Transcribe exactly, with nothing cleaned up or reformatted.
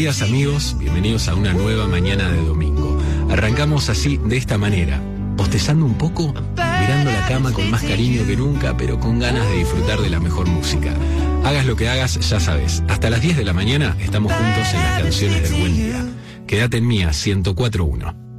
días amigos, bienvenidos a una nueva mañana de domingo. Arrancamos así, de esta manera, bostezando un poco, mirando la cama con más cariño que nunca, pero con ganas de disfrutar de la mejor música. Hagas lo que hagas, ya sabes, hasta las diez de la mañana estamos juntos en las canciones del buen día. Quédate en Mía ciento cuatro punto uno.